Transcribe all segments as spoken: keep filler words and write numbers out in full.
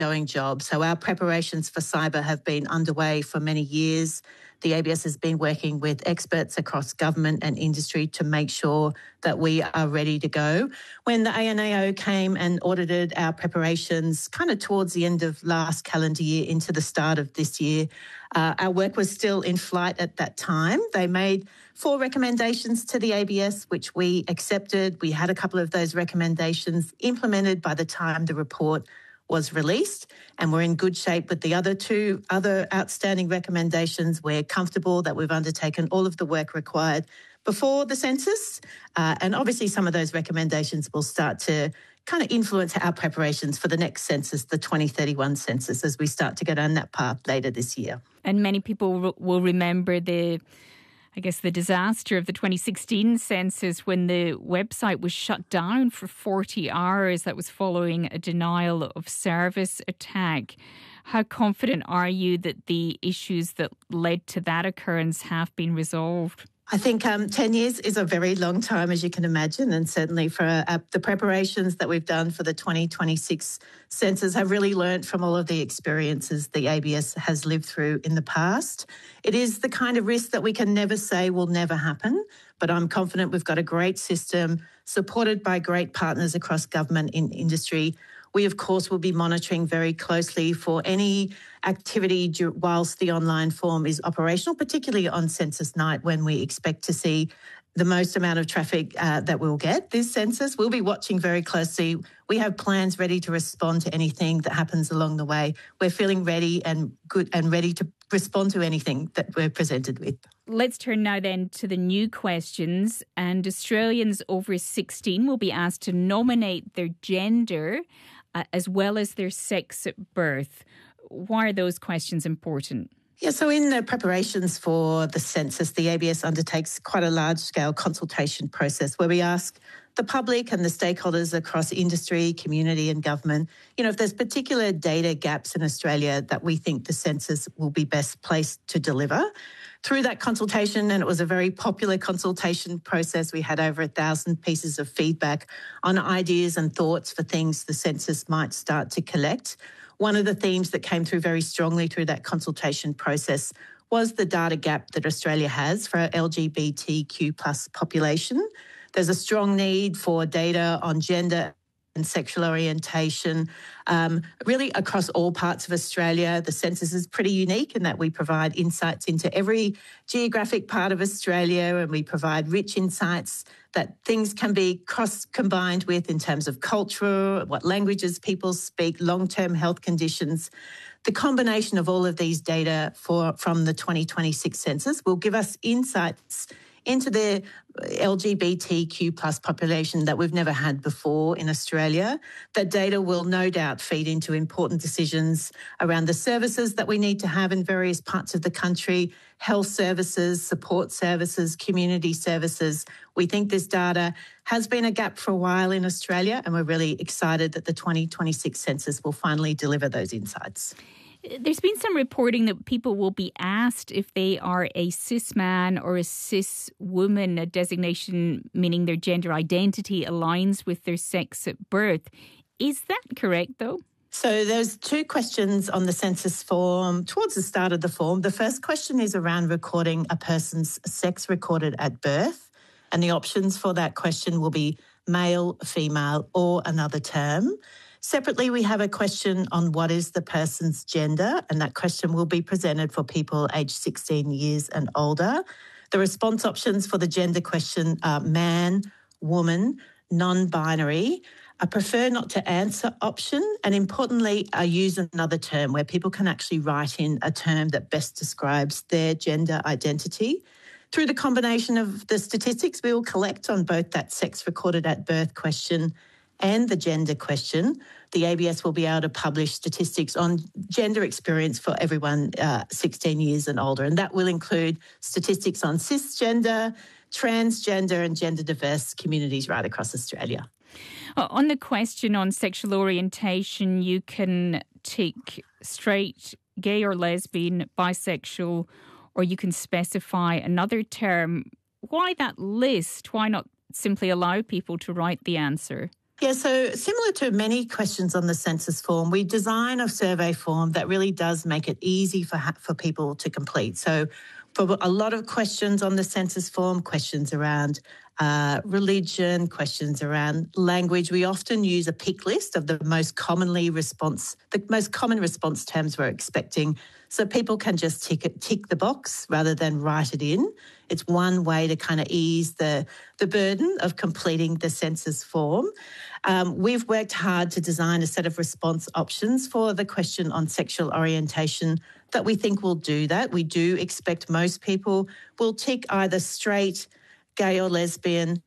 ongoing job. So our preparations for cyber have been underway for many years. The A B S has been working with experts across government and industry to make sure that we are ready to go. When the A N A O came and audited our preparations kind of towards the end of last calendar year into the start of this year, uh, our work was still in flight at that time. They made four recommendations to the A B S, which we accepted. We had a couple of those recommendations implemented by the time the report was released, and we're in good shape with the other two other outstanding recommendations. We're comfortable that we've undertaken all of the work required before the census, uh, and obviously some of those recommendations will start to kind of influence our preparations for the next census, the twenty thirty-one census, as we start to go down that path later this year. And many people will remember the I guess, the disaster of the twenty sixteen census when the website was shut down for forty hours. That was following a denial of service attack. How confident are you that the issues that led to that occurrence have been resolved? I think um, ten years is a very long time, as you can imagine, and certainly for uh, the preparations that we've done for the twenty twenty-six census have really learnt from all of the experiences the A B S has lived through in the past. It is the kind of risk that we can never say will never happen, but I'm confident we've got a great system supported by great partners across government and industry. We, of course, will be monitoring very closely for any activity whilst the online form is operational, particularly on census night when we expect to see the most amount of traffic uh, that we'll get this census. We'll be watching very closely. We have plans ready to respond to anything that happens along the way. We're feeling ready and good and ready to respond to anything that we're presented with. Let's turn now then to the new questions. And Australians over sixteen will be asked to nominate their gender uh, as well as their sex at birth. Why are those questions important? Yeah, so in the preparations for the census, the A B S undertakes quite a large-scale consultation process where we ask the public and the stakeholders across industry, community and government, you know, if there's particular data gaps in Australia that we think the census will be best placed to deliver. Through that consultation, and it was a very popular consultation process, we had over a thousand pieces of feedback on ideas and thoughts for things the census might start to collect. One of the themes that came through very strongly through that consultation process was the data gap that Australia has for our L G B T Q plus population. There's a strong need for data on gender and sexual orientation, um, really across all parts of Australia. The census is pretty unique in that we provide insights into every geographic part of Australia, and we provide rich insights that things can be cross-combined with in terms of culture, what languages people speak, long-term health conditions. The combination of all of these data for from the twenty twenty-six census will give us insights into the L G B T Q plus population that we've never had before in Australia. That data will no doubt feed into important decisions around the services that we need to have in various parts of the country, health services, support services, community services. We think this data has been a gap for a while in Australia, and we're really excited that the twenty twenty-six census will finally deliver those insights. There's been some reporting that people will be asked if they are a cis man or a cis woman, a designation meaning their gender identity aligns with their sex at birth. Is that correct, though? So there's two questions on the census form towards the start of the form. The first question is around recording a person's sex recorded at birth, and the options for that question will be male, female, or another term. Separately, we have a question on what is the person's gender, and that question will be presented for people aged sixteen years and older. The response options for the gender question are man, woman, non-binary, a prefer not to answer option, and importantly, a use another term where people can actually write in a term that best describes their gender identity. Through the combination of the statistics we will collect on both that sex recorded at birth question and the gender question, the A B S will be able to publish statistics on gender experience for everyone uh, sixteen years and older. And that will include statistics on cisgender, transgender and gender diverse communities right across Australia. On the question on sexual orientation, you can tick straight, gay or lesbian, bisexual, or you can specify another term. Why that list? Why not simply allow people to write the answer? Yeah, so similar to many questions on the census form, we design a survey form that really does make it easy for for people to complete. So for a lot of questions on the census form, questions around uh, religion, questions around language, we often use a pick list of the most commonly response, the most common response terms we're expecting, so people can just tick it, tick the box rather than write it in. It's one way to kind of ease the, the burden of completing the census form. Um, we've worked hard to design a set of response options for the question on sexual orientation that we think will do that. We do expect most people will tick either straight, gay or lesbian,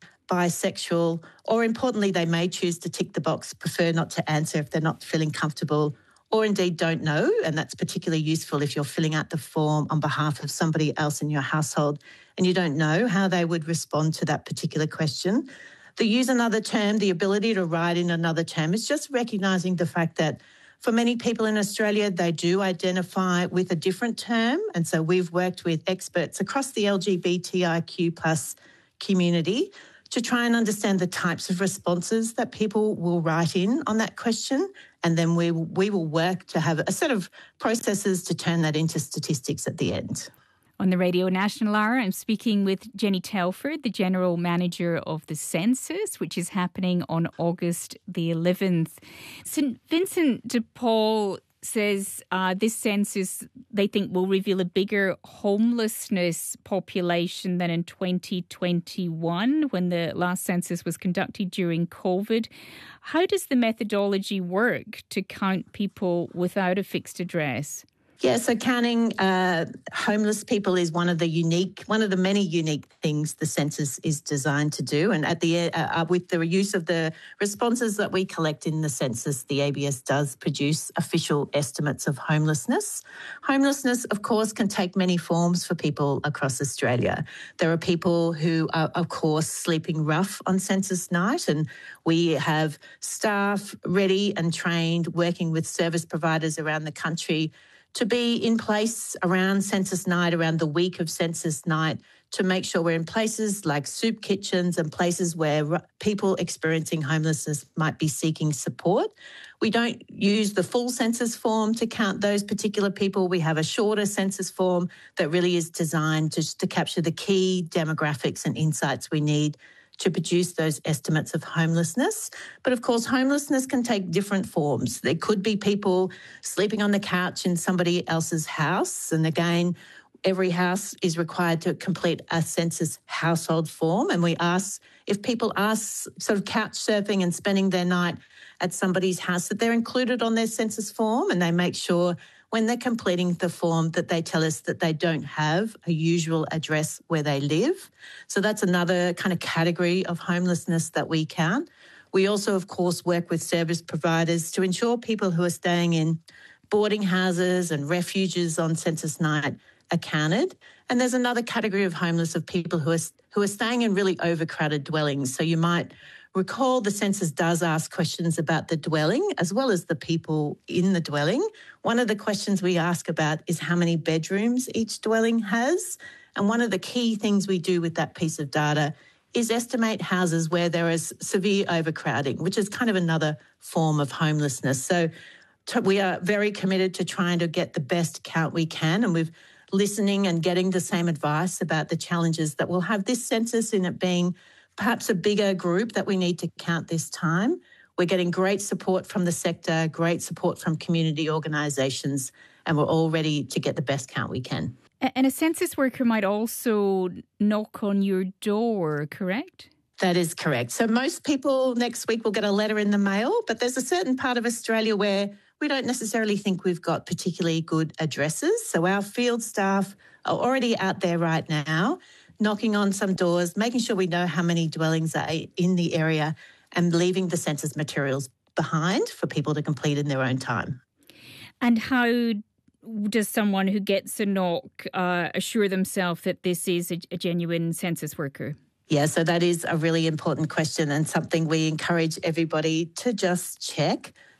bisexual, or importantly, they may choose to tick the box, prefer not to answer if they're not feeling comfortable, or indeed don't know, and that's particularly useful if you're filling out the form on behalf of somebody else in your household and you don't know how they would respond to that particular question. The use another term, the ability to write in another term, is just recognising the fact that for many people in Australia, they do identify with a different term, and so we've worked with experts across the L G B T I Q plus community to try and understand the types of responses that people will write in on that question, and then we we will work to have a set of processes to turn that into statistics at the end. On the Radio National Hour, I'm speaking with Jenny Telford, the General Manager of the Census, which is happening on August the eleventh. St Vincent de Paul says uh, this census, they think, will reveal a bigger homelessness population than in twenty twenty-one, when the last census was conducted during COVID. How does the methodology work to count people without a fixed address? Yeah, so counting uh, homeless people is one of the unique, one of the many unique things the census is designed to do. And at the uh, with the use of the responses that we collect in the census, the A B S does produce official estimates of homelessness. Homelessness, of course, can take many forms for people across Australia. There are people who are, of course, sleeping rough on census night, and we have staff ready and trained working with service providers around the country to be in place around census night, around the week of census night, to make sure we're in places like soup kitchens and places where people experiencing homelessness might be seeking support. We don't use the full census form to count those particular people. We have a shorter census form that really is designed just to capture the key demographics and insights we need to produce those estimates of homelessness. But of course, homelessness can take different forms. There could be people sleeping on the couch in somebody else's house. And again, every house is required to complete a census household form. And we ask, if people are sort of couch surfing and spending their night at somebody's house, that they're included on their census form, and they make sure when they're completing the form that they tell us that they don't have a usual address where they live. So that's another kind of category of homelessness that we count. We also, of course, work with service providers to ensure people who are staying in boarding houses and refuges on census night are counted. And there's another category of homeless of people who are who are staying in really overcrowded dwellings. So you might recall the census does ask questions about the dwelling as well as the people in the dwelling. One of the questions we ask about is how many bedrooms each dwelling has. And one of the key things we do with that piece of data is estimate houses where there is severe overcrowding, which is kind of another form of homelessness. So we are very committed to trying to get the best count we can, and we've listening and getting the same advice about the challenges that we'll have this census in it being perhaps a bigger group that we need to count this time. We're getting great support from the sector, great support from community organisations, and we're all ready to get the best count we can. And a census worker might also knock on your door, correct? That is correct. So most people next week will get a letter in the mail, but there's a certain part of Australia where we don't necessarily think we've got particularly good addresses. So our field staff are already out there right now, knocking on some doors, making sure we know how many dwellings are in the area and leaving the census materials behind for people to complete in their own time. And how does someone who gets a knock uh, assure themselves that this is a, a genuine census worker? Yeah, so that is a really important question and something we encourage everybody to just check.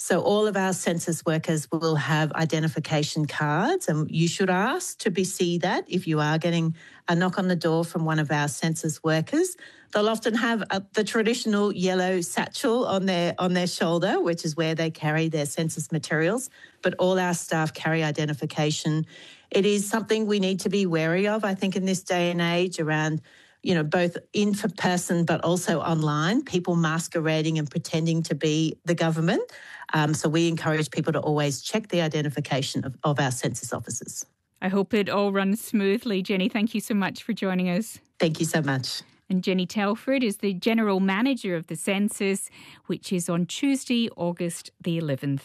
So all of our census workers will have identification cards, and you should ask to be see that if you are getting a knock on the door from one of our census workers. They'll often have a, the traditional yellow satchel on their on their shoulder, which is where they carry their census materials. But all our staff carry identification. It is something we need to be wary of, I think, in this day and age around, you know, both in person but also online, people masquerading and pretending to be the government. Um, so we encourage people to always check the identification of, of our census officers. I hope it all runs smoothly. Jenny, thank you so much for joining us. Thank you so much. And Jenny Telford is the General Manager of the Census, which is on Tuesday, August the eleventh.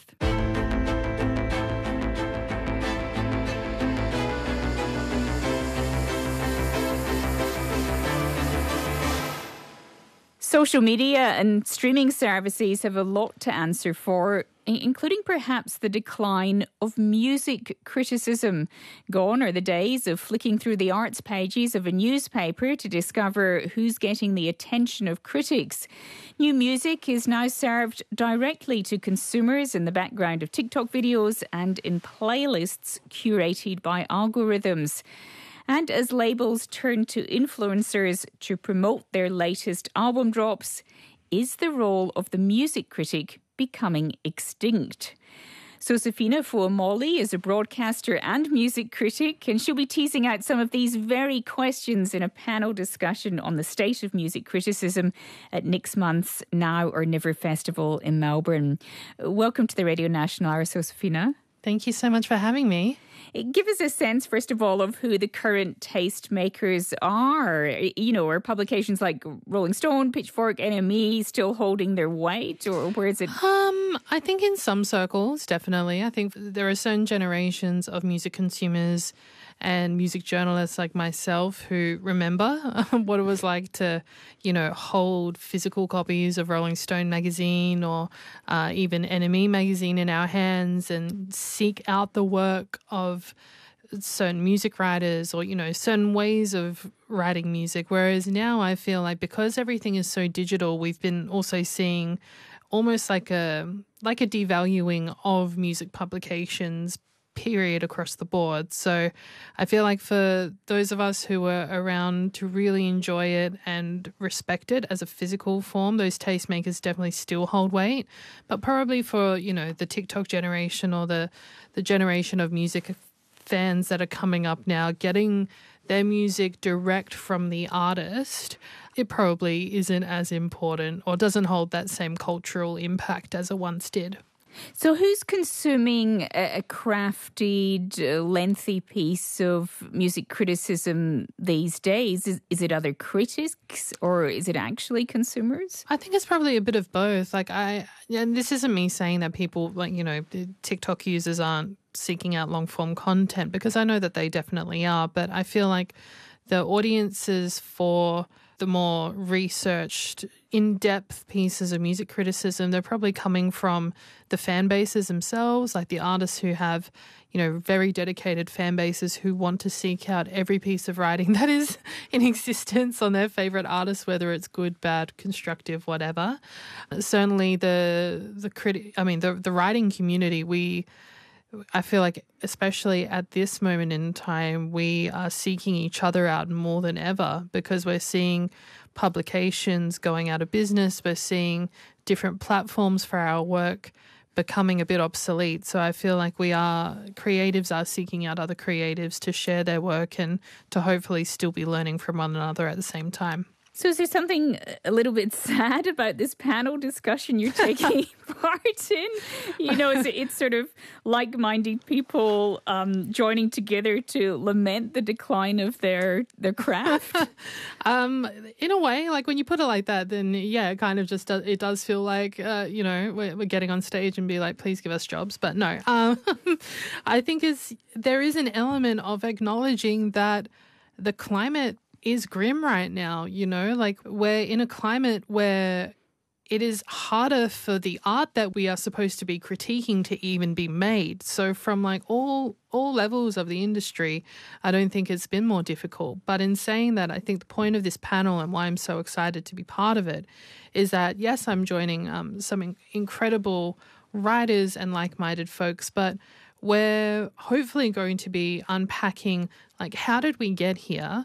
Social media and streaming services have a lot to answer for, including perhaps the decline of music criticism. Gone are the days of flicking through the arts pages of a newspaper to discover who's getting the attention of critics. New music is now served directly to consumers in the background of TikTok videos and in playlists curated by algorithms. And as labels turn to influencers to promote their latest album drops, is the role of the music critic becoming extinct? So Safina Fuamoli is a broadcaster and music critic, and she'll be teasing out some of these very questions in a panel discussion on the state of music criticism at next month's Now or Never Festival in Melbourne. Welcome to the Radio National Hour, so Safina. Thank you so much for having me. Give us a sense, first of all, of who the current taste makers are. You know, are publications like Rolling Stone, Pitchfork, N M E still holding their weight, or where is it? Um, I think in some circles, definitely. I think there are certain generations of music consumers and music journalists like myself who remember what it was like to, you know, hold physical copies of Rolling Stone magazine or uh, even N M E magazine in our hands and seek out the work of certain music writers or, you know, certain ways of writing music. Whereas now I feel like because everything is so digital, we've been also seeing almost like a like a devaluing of music publications period across the board. So I feel like for those of us who were around to really enjoy it and respect it as a physical form, those tastemakers definitely still hold weight. But probably for, you know, the TikTok generation or the, the generation of music fans that are coming up now, getting their music direct from the artist, it probably isn't as important or doesn't hold that same cultural impact as it once did. So who's consuming a crafted, lengthy piece of music criticism these days? Is, is it other critics or is it actually consumers? I think it's probably a bit of both. Like I, and this isn't me saying that people, like, you know, TikTok users aren't seeking out long form content, because I know that they definitely are. But I feel like the audiences for the more researched, in-depth pieces of music criticism, they're probably coming from the fan bases themselves, like the artists who have, you know, very dedicated fan bases who want to seek out every piece of writing that is in existence on their favourite artists, whether it's good, bad, constructive, whatever. Certainly the the criti- I mean the the writing community, we I feel like especially at this moment in time, we are seeking each other out more than ever, because we're seeing publications going out of business. We're seeing different platforms for our work becoming a bit obsolete. So I feel like we are, creatives are seeking out other creatives to share their work and to hopefully still be learning from one another at the same time. So is there something a little bit sad about this panel discussion you're taking part in? You know, it's, it's sort of like-minded people um, joining together to lament the decline of their their craft. um, in a way, like when you put it like that, then yeah, it kind of just does, it does feel like uh, you know we're, we're getting on stage and be like, please give us jobs. But no, um, I think is there is an element of acknowledging that the climate is grim right now, you know, like we're in a climate where it is harder for the art that we are supposed to be critiquing to even be made. So from like all all levels of the industry, I don't think it's been more difficult. But in saying that, I think the point of this panel and why I'm so excited to be part of it is that, yes, I'm joining um, some in- incredible writers and like-minded folks, but we're hopefully going to be unpacking, like, how did we get here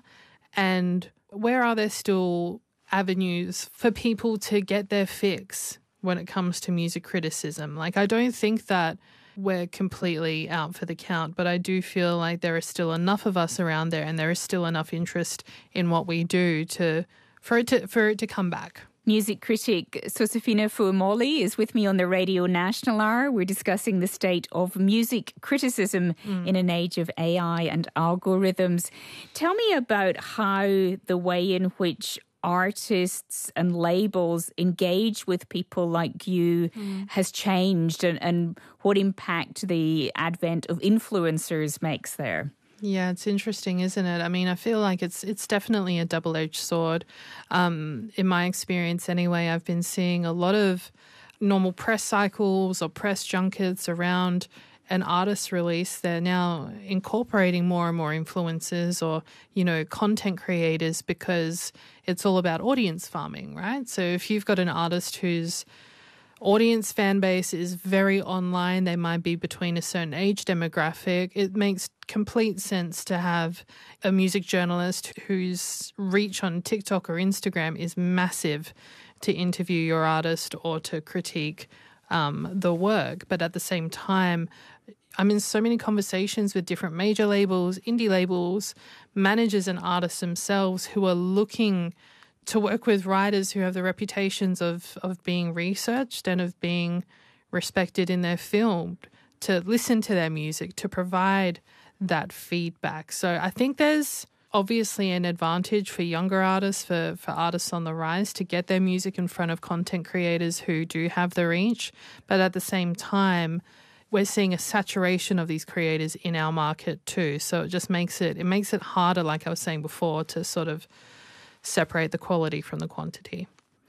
and where are there still avenues for people to get their fix when it comes to music criticism. Like, I don't think that we're completely out for the count, but I do feel like there are still enough of us around there and there is still enough interest in what we do to for it to for it to come back. Music critic Josefina Fuamoli is with me on the Radio National Hour. We're discussing the state of music criticism mm. in an age of A I and algorithms. Tell me about how the way in which artists and labels engage with people like you mm. has changed and, and what impact the advent of influencers makes there. Yeah, it's interesting, isn't it? I mean, I feel like it's it's definitely a double-edged sword. Um, in my experience anyway, I've been seeing a lot of normal press cycles or press junkets around an artist's release. They're now incorporating more and more influencers or, you know, content creators because it's all about audience farming, right? So if you've got an artist whose audience fan base is very online, they might be between a certain age demographic, it makes complete sense to have a music journalist whose reach on TikTok or Instagram is massive to interview your artist or to critique um, the work. But at the same time, I'm in so many conversations with different major labels, indie labels, managers and artists themselves who are looking to work with writers who have the reputations of, of being researched and of being respected in their field, to listen to their music, to provide that feedback. So I think there's obviously an advantage for younger artists, for, for artists on the rise, to get their music in front of content creators who do have the reach. But at the same time, we're seeing a saturation of these creators in our market too. So it just makes it, it makes it harder, like I was saying before, to sort of separate the quality from the quantity.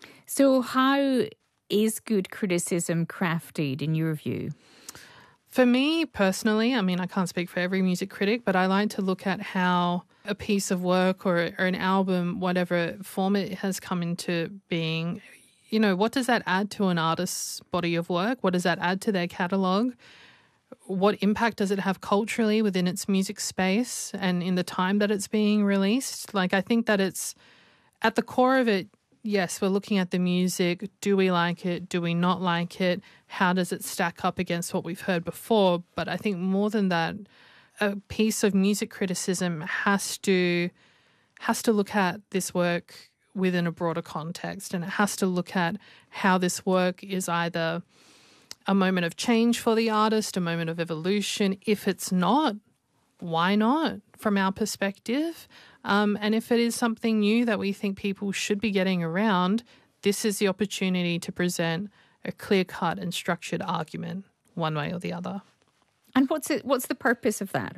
So how is good criticism crafted in your view? For me personally, I mean, I can't speak for every music critic, but I like to look at how a piece of work or, or an album, whatever form it has come into being, you know, what does that add to an artist's body of work? What does that add to their catalogue? What impact does it have culturally within its music space and in the time that it's being released? Like, I think that it's at the core of it, yes, we're looking at the music. Do we like it? Do we not like it? How does it stack up against what we've heard before? But I think more than that, a piece of music criticism has to has to look at this work within a broader context, and it has to look at how this work is either a moment of change for the artist, a moment of evolution. If it's not, why not, from our perspective? Um, and if it is something new that we think people should be getting around, this is the opportunity to present a clear-cut and structured argument one way or the other. And what's it, what's the purpose of that?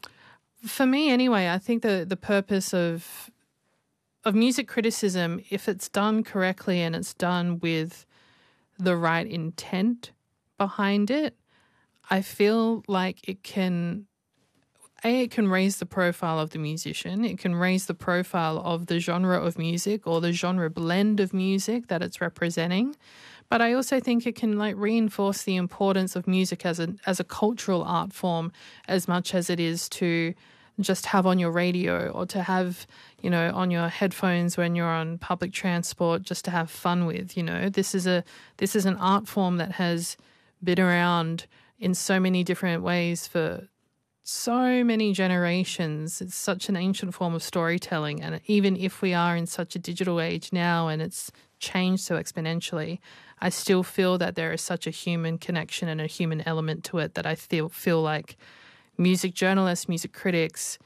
For me, anyway, I think the, the purpose of of music criticism, if it's done correctly and it's done with the right intent behind it, I feel like it can... A, it can raise the profile of the musician. It can raise the profile of the genre of music or the genre blend of music that it's representing. But I also think it can like reinforce the importance of music as a as a cultural art form as much as it is to just have on your radio or to have, you know, on your headphones when you're on public transport just to have fun with. You know, this is a this is an art form that has been around in so many different ways for so many generations. It's such an ancient form of storytelling, and even if we are in such a digital age now and it's changed so exponentially, I still feel that there is such a human connection and a human element to it that I feel feel like music journalists, music critics,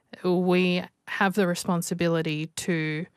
we have the responsibility to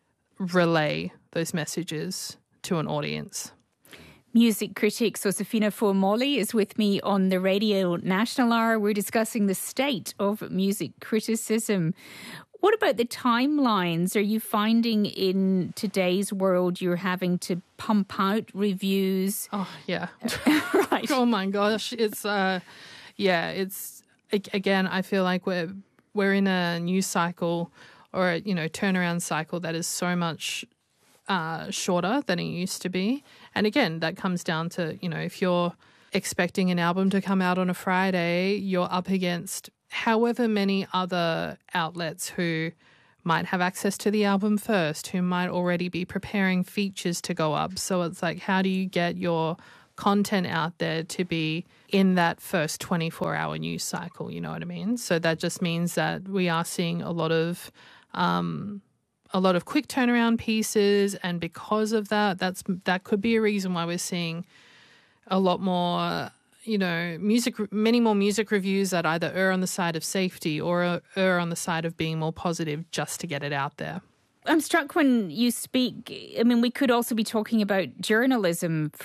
relay those messages to an audience. Music critic Josefina Fuamoli is with me on the Radio National Hour. We're discussing the state of music criticism. What about the timelines? Are you finding in today's world you're having to pump out reviews? Oh, yeah. Right. Oh, my gosh. It's, uh, yeah, it's, again, I feel like we're, we're in a news cycle or, a, you know, turnaround cycle that is so much uh, shorter than it used to be. And again, that comes down to, you know, if you're expecting an album to come out on a Friday, you're up against however many other outlets who might have access to the album first, who might already be preparing features to go up. So it's like, how do you get your content out there to be in that first twenty-four hour news cycle? You know what I mean? So that just means that we are seeing a lot of um, a lot of quick turnaround pieces, and because of that, that's that could be a reason why we're seeing a lot more, you know, music, many more music reviews that either err on the side of safety or err on the side of being more positive just to get it out there. I'm struck when you speak. I mean, we could also be talking about journalism.